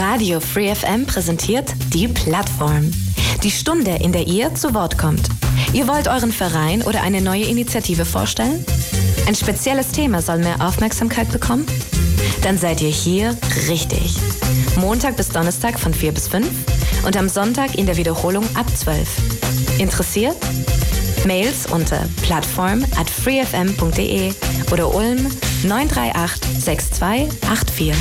Radio Free FM präsentiert die Plattform. Die Stunde, in der ihr zu Wort kommt. Ihr wollt euren Verein oder eine neue Initiative vorstellen? Ein spezielles Thema soll mehr Aufmerksamkeit bekommen? Dann seid ihr hier richtig. Montag bis Donnerstag von 4 bis 5 und am Sonntag in der Wiederholung ab 12. Interessiert? Mails unter plattform@freefm.de oder Ulm 938 6284.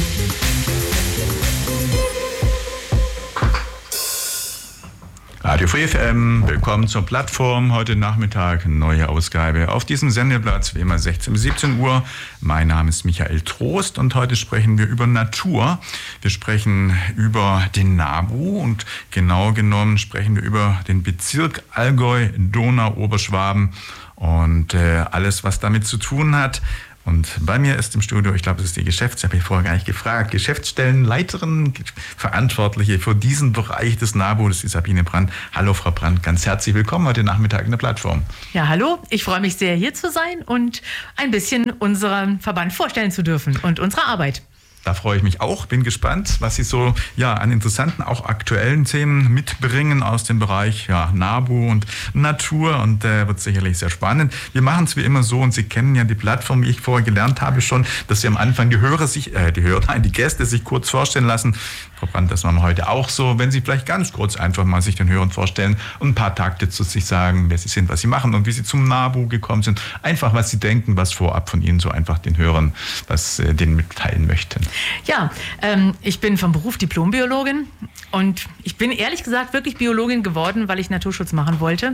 Radio Free FM, willkommen zur Plattform. Heute Nachmittag neue Ausgabe auf diesem Sendeplatz, wie immer 16 bis 17 Uhr. Mein Name ist Michael Trost und heute sprechen wir über Natur. Wir sprechen über den NABU und genau genommen sprechen wir über den Bezirk Allgäu-Donau-Oberschwaben und alles, was damit zu tun hat. Und bei mir ist im Studio, ich glaube, es ist die habe ich vorher gar nicht gefragt, Geschäftsstellenleiterin, Verantwortliche für diesen Bereich des NABU, das ist Sabine Brandt. Hallo Frau Brandt, ganz herzlich willkommen heute Nachmittag in der Plattform. Ja, hallo, ich freue mich sehr, hier zu sein und ein bisschen unseren Verband vorstellen zu dürfen und unsere Arbeit. Da freue ich mich auch, bin gespannt, was Sie so an interessanten, auch aktuellen Themen mitbringen aus dem Bereich NABU und Natur, und wird sicherlich sehr spannend. Wir machen es wie immer so, und Sie kennen ja die Plattform, wie ich vorher gelernt habe schon, dass Sie am Anfang die Gäste sich kurz vorstellen lassen. Frau Brandt, das machen wir heute auch so. Wenn Sie vielleicht ganz kurz einfach mal sich den Hörern vorstellen und ein paar Takte zu sich sagen, wer Sie sind, was Sie machen und wie Sie zum NABU gekommen sind. Einfach, was Sie denken, was vorab von Ihnen so einfach den Hörern, was denen mitteilen möchten. Ja, ich bin vom Beruf Diplombiologin und ich bin ehrlich gesagt wirklich Biologin geworden, weil ich Naturschutz machen wollte.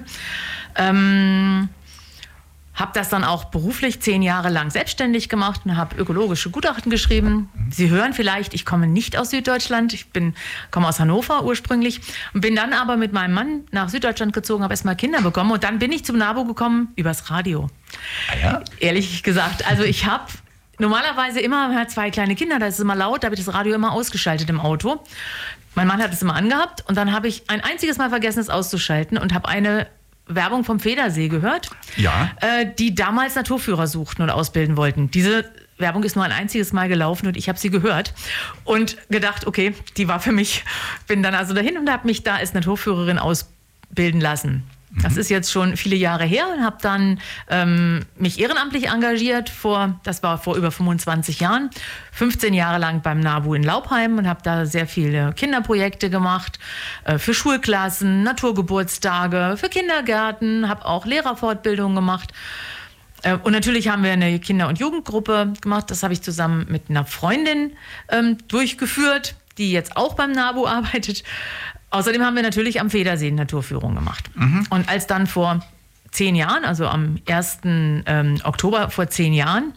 Habe das dann auch beruflich 10 Jahre lang selbstständig gemacht und habe ökologische Gutachten geschrieben. Sie hören vielleicht, ich komme nicht aus Süddeutschland, komme aus Hannover ursprünglich und bin dann aber mit meinem Mann nach Süddeutschland gezogen, habe erstmal Kinder bekommen und dann bin ich zum NABU gekommen übers Radio. Ah ja? Ehrlich gesagt, also ich habe normalerweise immer 2 kleine Kinder, da ist es immer laut, da habe ich das Radio immer ausgeschaltet im Auto. Mein Mann hat es immer angehabt und dann habe ich ein einziges Mal vergessen, es auszuschalten und habe eine Werbung vom Federsee gehört, die damals Naturführer suchten und ausbilden wollten. Diese Werbung ist nur ein einziges Mal gelaufen und ich habe sie gehört und gedacht, okay, die war für mich. Bin dann also dahin und habe mich da als Naturführerin ausbilden lassen. Das ist jetzt schon viele Jahre her und habe dann mich ehrenamtlich engagiert, das war vor über 25 Jahren, 15 Jahre lang beim NABU in Laubheim und habe da sehr viele Kinderprojekte gemacht, für Schulklassen, Naturgeburtstage, für Kindergärten, habe auch Lehrerfortbildungen gemacht. Und natürlich haben wir eine Kinder- und Jugendgruppe gemacht, das habe ich zusammen mit einer Freundin durchgeführt, die jetzt auch beim NABU arbeitet. Außerdem haben wir natürlich am Federsee Naturführung gemacht. Und als dann vor 10 Jahren, also am 1. Oktober vor 10 Jahren,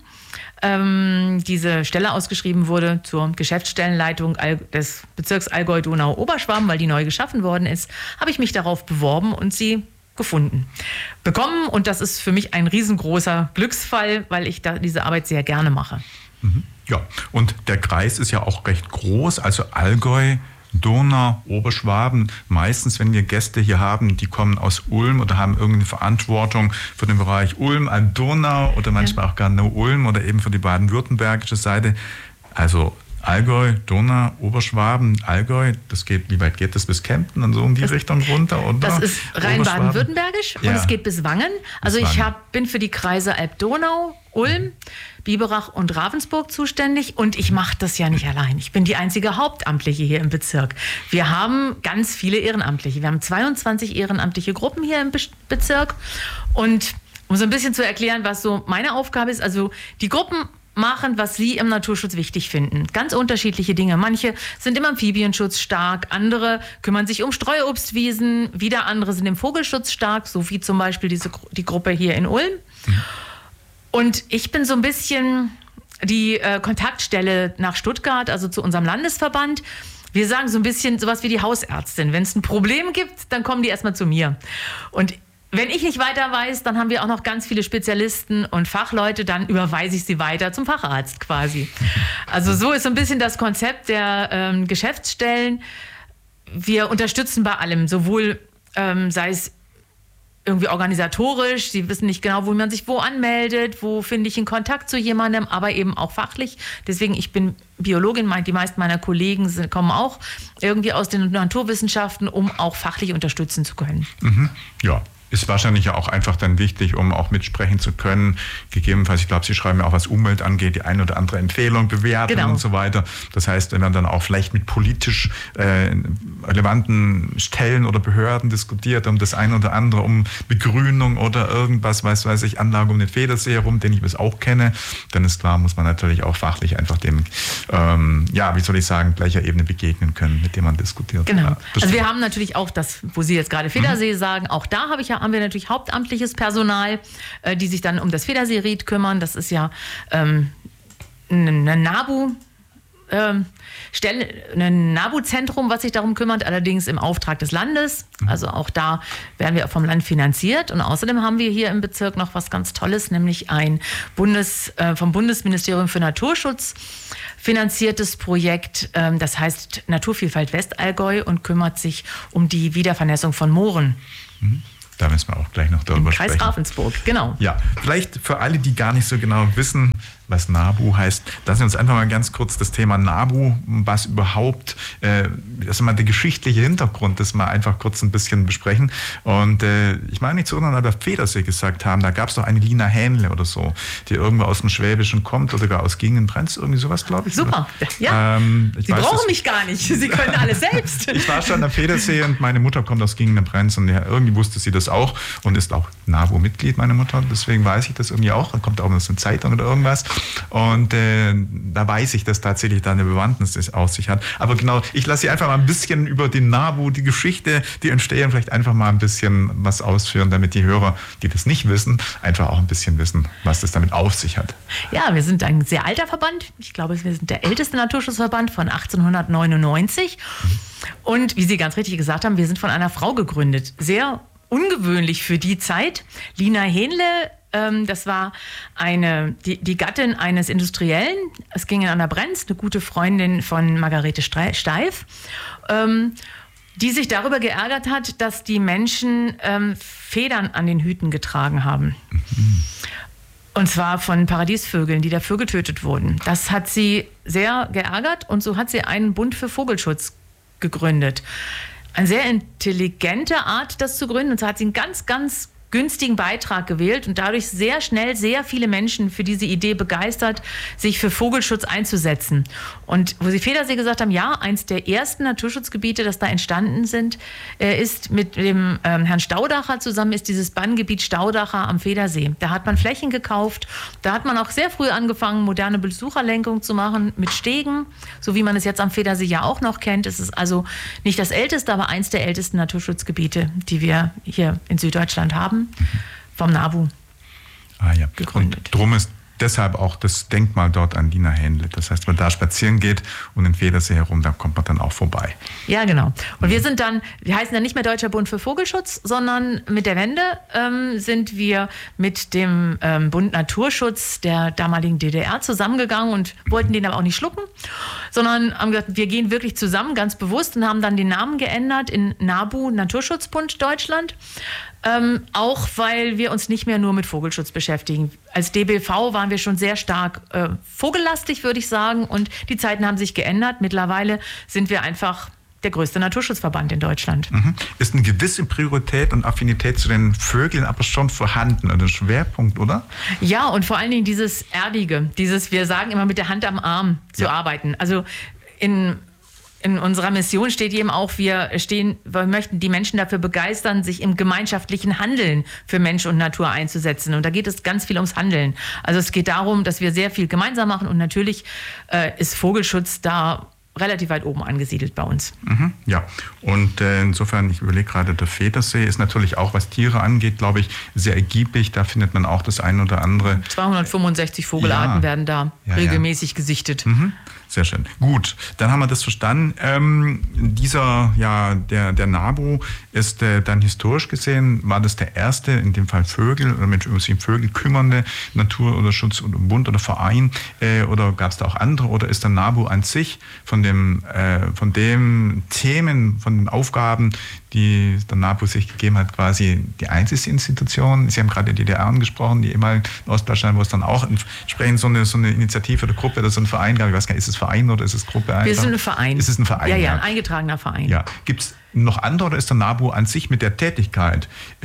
diese Stelle ausgeschrieben wurde zur Geschäftsstellenleitung des Bezirks Allgäu-Donau-Oberschwaben, weil die neu geschaffen worden ist, habe ich mich darauf beworben und sie bekommen. Und das ist für mich ein riesengroßer Glücksfall, weil ich diese Arbeit sehr gerne mache. Ja, und der Kreis ist ja auch recht groß, also Allgäu, Donau, Oberschwaben. Meistens, wenn wir Gäste hier haben, die kommen aus Ulm oder haben irgendeine Verantwortung für den Bereich Ulm an Donau oder manchmal auch gar nur Ulm oder eben für die baden-württembergische Seite. Also Allgäu, Donau, Oberschwaben, Allgäu, wie weit geht das bis Kempten und so in die Richtung runter? Oder? Das ist rein baden-württembergisch und es geht bis Wangen. Also ich bin für die Kreise Alb-Donau, Ulm, Biberach und Ravensburg zuständig und ich mache das ja nicht allein. Ich bin die einzige Hauptamtliche hier im Bezirk. Wir haben ganz viele Ehrenamtliche. Wir haben 22 ehrenamtliche Gruppen hier im Bezirk und um so ein bisschen zu erklären, was so meine Aufgabe ist, also die Gruppen machen, was sie im Naturschutz wichtig finden. Ganz unterschiedliche Dinge. Manche sind im Amphibienschutz stark, andere kümmern sich um Streuobstwiesen, wieder andere sind im Vogelschutz stark, so wie zum Beispiel die Gruppe hier in Ulm. Und ich bin so ein bisschen die Kontaktstelle nach Stuttgart, also zu unserem Landesverband. Wir sagen so ein bisschen sowas wie die Hausärztin. Wenn es ein Problem gibt, dann kommen die erstmal zu mir. Und wenn ich nicht weiter weiß, dann haben wir auch noch ganz viele Spezialisten und Fachleute, dann überweise ich sie weiter zum Facharzt quasi. Also so ist so ein bisschen das Konzept der Geschäftsstellen. Wir unterstützen bei allem, sowohl sei es irgendwie organisatorisch. Sie wissen nicht genau, wo man sich wo anmeldet, wo finde ich einen Kontakt zu jemandem, aber eben auch fachlich. Deswegen, ich bin Biologin, die meisten meiner Kollegen kommen auch irgendwie aus den Naturwissenschaften, um auch fachlich unterstützen zu können. Ja. Ist wahrscheinlich ja auch einfach dann wichtig, um auch mitsprechen zu können. Gegebenenfalls, ich glaube, Sie schreiben ja auch, was Umwelt angeht, die eine oder andere Empfehlung bewerten und so weiter. Das heißt, wenn man dann auch vielleicht mit politisch relevanten Stellen oder Behörden diskutiert, um das eine oder andere, um Begrünung oder irgendwas, weiß ich, Anlage um den Federsee herum, den ich bis auch kenne, dann ist klar, muss man natürlich auch fachlich einfach dem, gleicher Ebene begegnen können, mit dem man diskutiert. Genau. Ja, also wir haben natürlich auch das, wo Sie jetzt gerade Federsee sagen, auch da haben wir natürlich hauptamtliches Personal, die sich dann um das Federseeried kümmern. Das ist ja eine NABU. Ein NABU-Zentrum, was sich darum kümmert, allerdings im Auftrag des Landes. Also auch da werden wir vom Land finanziert. Und außerdem haben wir hier im Bezirk noch was ganz Tolles, nämlich ein vom Bundesministerium für Naturschutz finanziertes Projekt, das heißt Naturvielfalt Westallgäu und kümmert sich um die Wiedervernässung von Mooren. Da müssen wir auch gleich noch darüber sprechen. Kreis Ravensburg, genau. Ja, vielleicht für alle, die gar nicht so genau wissen, was NABU heißt, lassen Sie uns einfach mal ganz kurz das Thema NABU, was überhaupt, also mal der geschichtliche Hintergrund, das mal einfach kurz ein bisschen besprechen. Und ich meine nicht zu erinnern, dass Federsee gesagt haben, da gab es doch eine Lina Hähnle oder so, die irgendwo aus dem Schwäbischen kommt oder gar aus Gingen-Brenz, irgendwie sowas, glaube ich. Super, ja. Sie brauchen mich gar nicht, Sie können alles selbst. Ich war schon am Federsee und meine Mutter kommt aus Gingen-Brenz und irgendwie wusste sie das auch und ist auch NABU-Mitglied, meine Mutter, deswegen weiß ich das irgendwie auch. Da kommt auch aus einer Zeitung oder irgendwas. Und da weiß ich, dass tatsächlich da eine Bewandtnis aus sich hat. Aber genau, ich lasse Sie einfach mal ein bisschen über den NABU, die Geschichte, die Entstehung, vielleicht einfach mal ein bisschen was ausführen, damit die Hörer, die das nicht wissen, einfach auch ein bisschen wissen, was das damit auf sich hat. Ja, wir sind ein sehr alter Verband. Ich glaube, wir sind der älteste Naturschutzverband von 1899. Und wie Sie ganz richtig gesagt haben, wir sind von einer Frau gegründet. Sehr ungewöhnlich für die Zeit. Lina Hähnle, das war die Gattin eines Industriellen. Es ging in Anna Brenz, eine gute Freundin von Margarete Steif, die sich darüber geärgert hat, dass die Menschen Federn an den Hüten getragen haben. Und zwar von Paradiesvögeln, die dafür getötet wurden. Das hat sie sehr geärgert und so hat sie einen Bund für Vogelschutz gegründet. Eine sehr intelligente Art, das zu gründen. Und so hat sie einen ganz, ganz günstigen Beitrag gewählt und dadurch sehr schnell sehr viele Menschen für diese Idee begeistert, sich für Vogelschutz einzusetzen. Und wo Sie Federsee gesagt haben, ja, eins der ersten Naturschutzgebiete, das da entstanden ist mit dem Herrn Staudacher zusammen, ist dieses Banngebiet Staudacher am Federsee. Da hat man Flächen gekauft, da hat man auch sehr früh angefangen, moderne Besucherlenkung zu machen mit Stegen, so wie man es jetzt am Federsee ja auch noch kennt. Es ist also nicht das älteste, aber eins der ältesten Naturschutzgebiete, die wir hier in Süddeutschland haben. Vom NABU gegründet. Und drum ist deshalb auch das Denkmal dort an Lina Hähnle. Das heißt, wenn man da spazieren geht und in Federsee herum, da kommt man dann auch vorbei. Ja, genau. Und wir heißen dann nicht mehr Deutscher Bund für Vogelschutz, sondern mit der Wende sind wir mit dem Bund Naturschutz der damaligen DDR zusammengegangen und wollten den aber auch nicht schlucken, sondern haben gesagt, wir gehen wirklich zusammen, ganz bewusst, und haben dann den Namen geändert in NABU, Naturschutzbund Deutschland. Auch weil wir uns nicht mehr nur mit Vogelschutz beschäftigen. Als DBV waren wir schon sehr stark vogellastig, würde ich sagen. Und die Zeiten haben sich geändert. Mittlerweile sind wir einfach der größte Naturschutzverband in Deutschland. Ist eine gewisse Priorität und Affinität zu den Vögeln aber schon vorhanden, ein Schwerpunkt, oder? Ja, und vor allen Dingen dieses Erdige, wir sagen immer mit der Hand am Arm zu arbeiten. Also in unserer Mission steht eben auch, wir möchten die Menschen dafür begeistern, sich im gemeinschaftlichen Handeln für Mensch und Natur einzusetzen. Und da geht es ganz viel ums Handeln. Also es geht darum, dass wir sehr viel gemeinsam machen und natürlich ist Vogelschutz da relativ weit oben angesiedelt bei uns. Ja, und insofern, ich überlege gerade, der Federsee ist natürlich auch, was Tiere angeht, glaube ich, sehr ergiebig. Da findet man auch das ein oder andere. 265 Vogelarten werden da regelmäßig gesichtet. Sehr schön. Gut, dann haben wir das verstanden. Der NABU ist dann historisch gesehen, war das der erste, in dem Fall Vögel oder Menschen um sich um Vögel kümmernde Natur- oder Schutz- oder Bund oder Verein oder gab es da auch andere oder ist der NABU an sich von den Themen, von den Aufgaben, die der NABU sich gegeben hat, quasi die einzige Institution? Sie haben gerade die DDR angesprochen, die ehemaligen Ostdeutschland, wo es dann auch entsprechend so eine Initiative oder Gruppe oder so ein Verein gab. Ich weiß gar nicht, ist es Verein oder ist es Gruppe einfach? Wir sind ein Verein. Ist es ein Verein? Ja, ein eingetragener Verein. Ja. Gibt es noch andere oder ist der NABU an sich mit der Tätigkeit,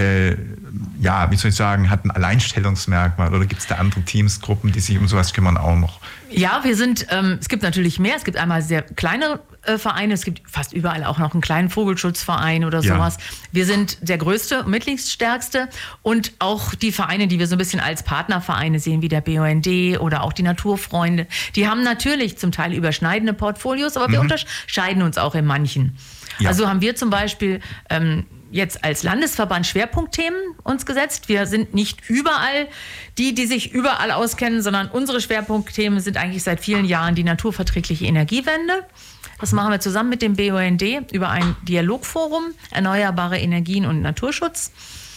hat ein Alleinstellungsmerkmal oder gibt es da andere Teams, Gruppen, die sich um sowas kümmern auch noch? Ja, es gibt natürlich mehr. Es gibt einmal sehr kleine Vereine, es gibt fast überall auch noch einen kleinen Vogelschutzverein oder sowas. Wir sind der größte, mitgliedstärkste und auch die Vereine, die wir so ein bisschen als Partnervereine sehen, wie der BUND oder auch die Naturfreunde, die haben natürlich zum Teil überschneidende Portfolios, aber wir unterscheiden uns auch in manchen. Ja. Also haben wir zum Beispiel jetzt als Landesverband Schwerpunktthemen uns gesetzt. Wir sind nicht überall die sich überall auskennen, sondern unsere Schwerpunktthemen sind eigentlich seit vielen Jahren die naturverträgliche Energiewende. Das machen wir zusammen mit dem BUND über ein Dialogforum, erneuerbare Energien und Naturschutz.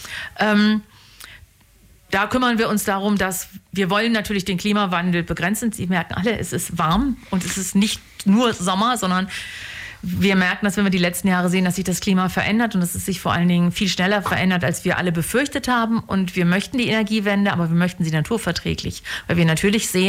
Da kümmern wir uns darum, dass wir wollen natürlich den Klimawandel begrenzen. Sie merken alle, es ist warm und es ist nicht nur Sommer, sondern wir merken, dass wenn wir die letzten Jahre sehen, dass sich das Klima verändert und dass es sich vor allen Dingen viel schneller verändert, als wir alle befürchtet haben. Und wir möchten die Energiewende, aber wir möchten sie naturverträglich, weil wir natürlich sehen,